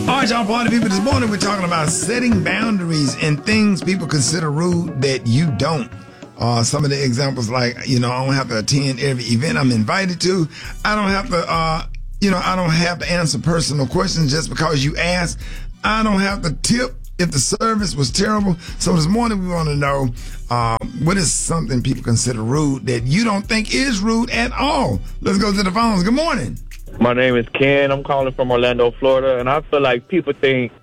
All right, y'all party people. This morning we're talking about setting boundaries and things people consider rude that you don't. Some of the examples like, I don't have to attend every event I'm invited to. I don't have to, I don't have to answer personal questions just because you ask. I don't have to tip if the service was terrible. So this morning we want to know what is something people consider rude that you don't think is rude at all. Let's go to the phones. Good morning. My name is Ken. I'm calling from Orlando, Florida, and I feel like people think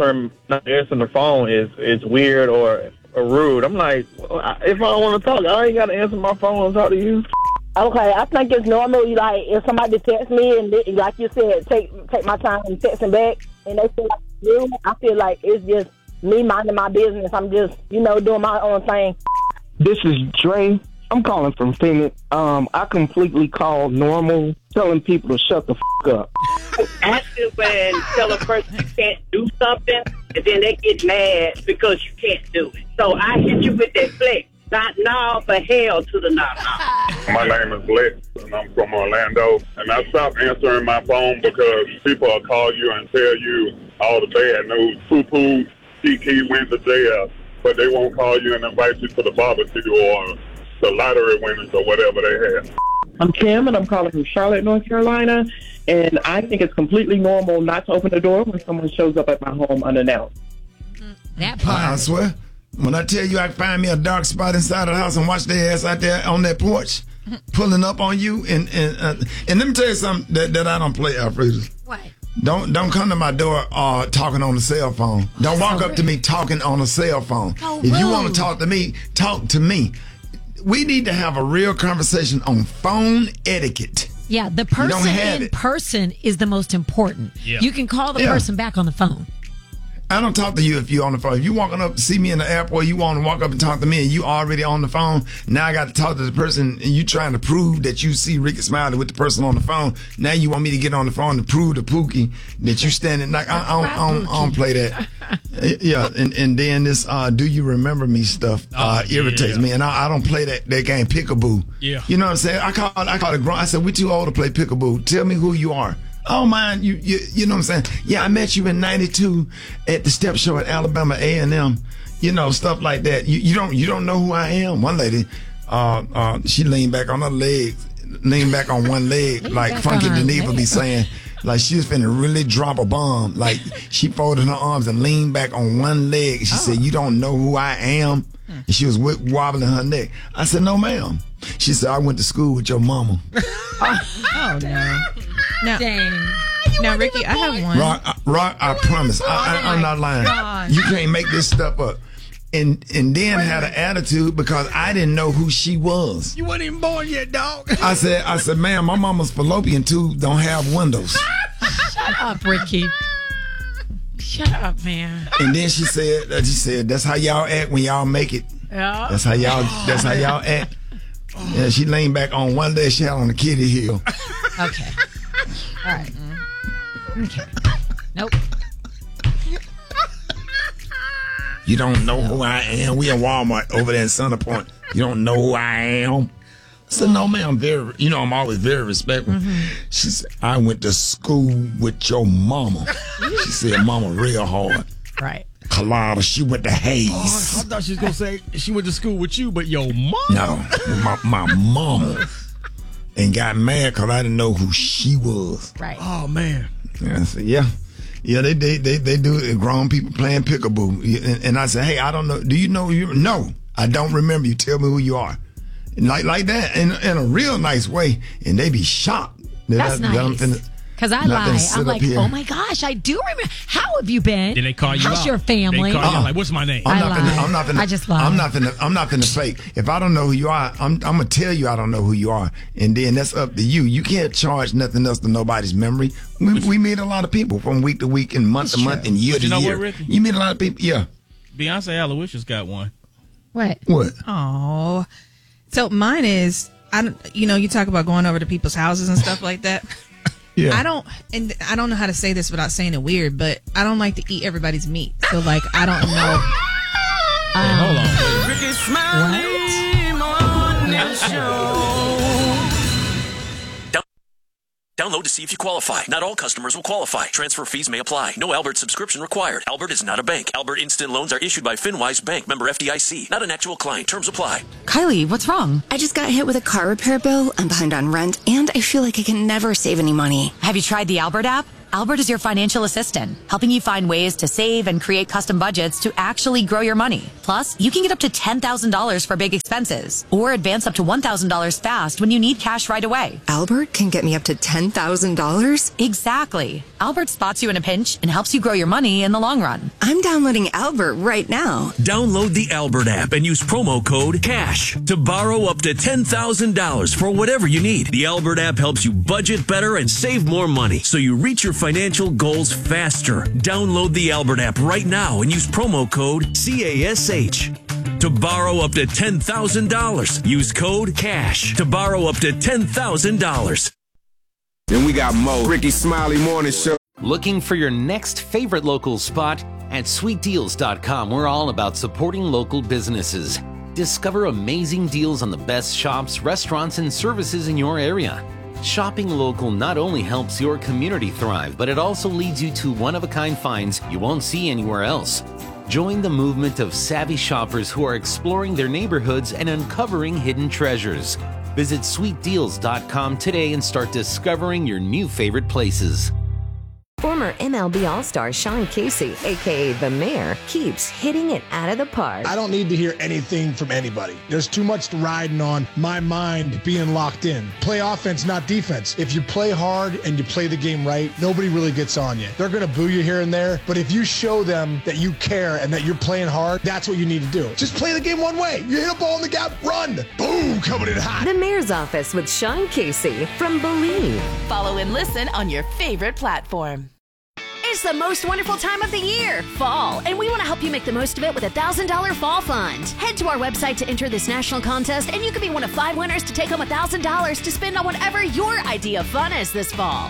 not answering the phone is weird or rude. I'm like, if I don't want to talk, I ain't got to answer my phone and talk to you. Okay, I think it's normal. Like if somebody texts me and like you said, take my time and texting back, and they feel like rude. I feel like it's just me minding my business. I'm just doing my own thing. This is Dre. I'm calling from Phoenix. I completely call normal telling people to shut the up. Actually, when tell a person you can't do something, and then they get mad because you can't do it. So I hit you with that flex. Not now, but hell to the not now. My name is Lex, and I'm from Orlando. And I stopped answering my phone because people will call you and tell you all the bad news. Poo-poo, Kiki went to jail, but they won't call you and invite you to the barbecue or the lottery winners or whatever they have. I'm Kim, and I'm calling from Charlotte, North Carolina. And I think it's completely normal not to open the door when someone shows up at my home unannounced. That part. I swear. When I tell you I can find me a dark spot inside of the house and watch their ass out there on that porch, pulling up on you, and let me tell you something that I don't play, Alfreda. What? Don't come to my door talking on the cell phone. Don't walk up to me talking on a cell phone. If you want to talk to me, talk to me. We need to have a real conversation on phone etiquette. Yeah, the person in person is the most important. Yeah. You can call the person back on the phone. I don't talk to you if you're on the phone. If you walking up to see me in the airport, you want to walk up and talk to me and you already on the phone, now I got to talk to the person and you trying to prove that you see Ricky Smiley with the person on the phone. Now you want me to get on the phone to prove to Pookie that you standing like, I don't play that. Yeah, and then this do you remember me stuff irritates me, and I don't play that game peekaboo. Yeah. You know what I'm saying? I call it grown. I said, we too old to play peekaboo. Tell me who you are. Oh, man, you know what I'm saying? Yeah, I met you in 92 at the step show at Alabama A&M. Stuff like that. You don't know who I am. One lady, she leaned back on her legs, leaned back on one leg, like Funky Geneva be saying, like she was finna really drop a bomb. Like she folded her arms and leaned back on one leg. She said, you don't know who I am? And she was wobbling her neck. I said, no, ma'am. She said, I went to school with your mama. Oh, no. Dang. Now, Ricky, I have one. Rock, I promise. I'm not lying. God. You can't make this stuff up. And then had an attitude because I didn't know who she was. You weren't even born yet, dog. I said, ma'am, my mama's fallopian tube don't have windows. Shut up, Ricky. Shut up, man. And then she said, that's how y'all act when y'all make it. Yeah. That's how y'all act. Yeah, she leaned back on one leg, she had on the kitty heel. Okay. All right. Okay. Nope. You don't know who I am. We in Walmart over there in Center Point. You don't know who I am. I said, no, man, I'm always very respectful. Mm-hmm. She said, I went to school with your mama. She said, mama real hard. Right. Colada, she went to Hayes. Oh, I thought she was going to say she went to school with you, but your mom. No, my mama. And got mad because I didn't know who she was. Right. Oh, man. Yeah, I said, yeah, they do it. Grown people playing peekaboo. And I said, hey, I don't know. Do you know you? No, I don't remember you. Tell me who you are. And like that in a real nice way. And they be shocked. That's nice. Because I lie. I'm like, oh my gosh, I do remember. How have you been? Then they call you How's out. your family? They call you out, like, what's my name? I just lie. I'm not finna fake. If I don't know who you are, I'm gonna tell you I don't know who you are, and then that's up to you. You can't charge nothing else to nobody's memory. We meet a lot of people from week to week and month to month and year to year. What, you meet a lot of people. Yeah. Beyonce Aloysius got one. What? Oh, so mine is you talk about going over to people's houses and stuff like that. Yeah. I don't know how to say this without saying it weird, but I don't like to eat everybody's meat. So like I don't know. Hold on. Ricky Smiley What? Morning Show. Download to see if you qualify. Not all customers will qualify. Transfer fees may apply. No Albert subscription required. Albert is not a bank. Albert Instant Loans are issued by FinWise Bank, member FDIC. Not an actual client. Terms apply. Kylie, what's wrong? I just got hit with a car repair bill. I'm behind on rent, and I feel like I can never save any money. Have you tried the Albert app? Albert is your financial assistant, helping you find ways to save and create custom budgets to actually grow your money. Plus, you can get up to $10,000 for big expenses, or advance up to $1,000 fast when you need cash right away. Albert can get me up to $10,000? Exactly. Albert spots you in a pinch and helps you grow your money in the long run. I'm downloading Albert right now. Download the Albert app and use promo code CASH to borrow up to $10,000 for whatever you need. The Albert app helps you budget better and save more money, so you reach your financial goals faster. Download the Albert app right now and use promo code CASH to borrow up to $10,000. Use code CASH to borrow up to $10,000. Then we got Mo, Ricky Smiley Morning Show. Looking for your next favorite local spot? At sweetdeals.com, we're all about supporting local businesses. Discover amazing deals on the best shops, restaurants, and services in your area. Shopping local not only helps your community thrive, but it also leads you to one-of-a-kind finds you won't see anywhere else. Join the movement of savvy shoppers who are exploring their neighborhoods and uncovering hidden treasures. Visit sweetdeals.com today and start discovering your new favorite places. Former MLB All-Star Sean Casey, a.k.a. The Mayor, keeps hitting it out of the park. I don't need to hear anything from anybody. There's too much riding on my mind being locked in. Play offense, not defense. If you play hard and you play the game right, nobody really gets on you. They're going to boo you here and there, but if you show them that you care and that you're playing hard, that's what you need to do. Just play the game one way. You hit a ball in the gap, run. Boom, coming in hot. The Mayor's Office with Sean Casey from Believe. Follow and listen on your favorite platform. It's the most wonderful time of the year, fall, and we want to help you make the most of it with a $1,000 fall fund. Head to our website to enter this national contest, and you could be one of 5 winners to take home $1,000 to spend on whatever your idea of fun is this fall.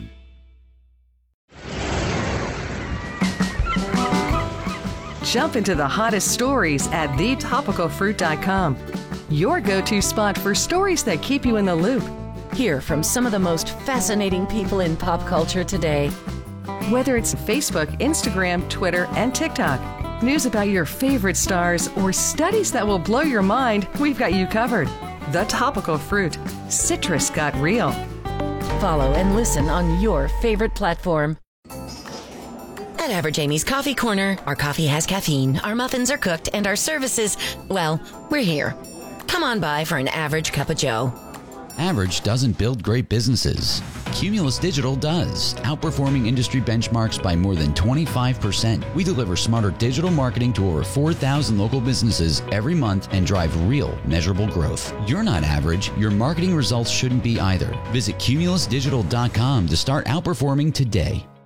Jump into the hottest stories at thetopicalfruit.com. Your go-to spot for stories that keep you in the loop. Hear from some of the most fascinating people in pop culture today. Whether it's Facebook, Instagram, Twitter, and TikTok, news about your favorite stars, or studies that will blow your mind, we've got you covered. The Topical Fruit. Citrus got real. Follow and listen on your favorite platform. At Average Amy's Coffee Corner, our coffee has caffeine, our muffins are cooked, and our services, well, we're here. Come on by for an average cup of joe. Average doesn't build great businesses. Cumulus Digital does, outperforming industry benchmarks by more than 25%. We deliver smarter digital marketing to over 4,000 local businesses every month and drive real, measurable growth. You're not average. Your marketing results shouldn't be either. Visit cumulusdigital.com to start outperforming today.